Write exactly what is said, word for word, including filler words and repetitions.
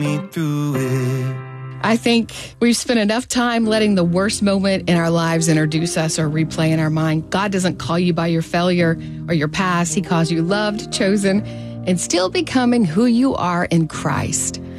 me through it. I think we've spent enough time letting the worst moment in our lives introduce us or replay in our mind. God doesn't call you by your failure or your past. He calls you loved, chosen, and still becoming who you are in Christ.